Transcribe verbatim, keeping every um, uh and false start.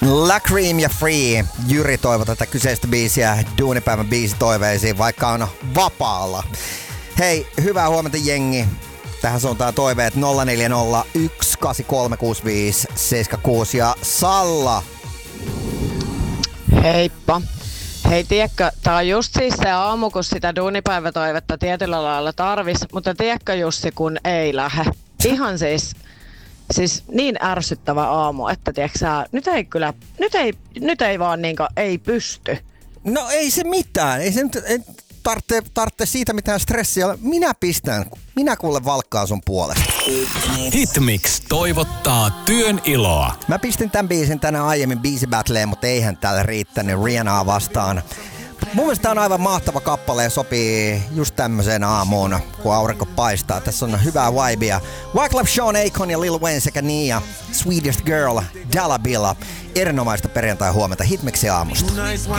La Cream ja Free. Jyri toivoo tätä kyseistä biisiä duunipäivän biisitoiveisiin, vaikka on vapaalla. Hei, hyvää huomenta jengi. Tähän suuntaan toiveet nolla neljä nolla yksi kahdeksan kolme kuusi viisi seitsemän kuusi ja Salla. Heippa. Hei, tiedätkö, tää on just siis se aamu, kun sitä duunipäivätoivetta tietyllä lailla tarvis, mutta tiedätkö Jussi, kun ei lähde. Ihan siis, siis niin ärsyttävä aamu, että tiedätkö sä, nyt ei kyllä, nyt ei, nyt ei vaan niinkö, ei pysty. No ei se mitään, ei se nyt tarvitse, tarvitse siitä mitään stressiä. Minä pistän, minä kuule valkkaan sun puolesta. Hitmix toivottaa työn iloa. Mä pistin tämän biisin tänään aiemmin biisibattleen, mutta eihän täällä riittänyt Rihanaa vastaan. Mun mielestä tää on aivan mahtava kappale ja sopii just tämmöiseen aamuun, kun aurinko paistaa. Tässä on hyvää vibea. Wyclef Sean Akon ja Lil Wayne sekä Nia, Sweetest Girl, Dalla Billa. Erinomaista perjantai huomenta Hitmixin aamusta.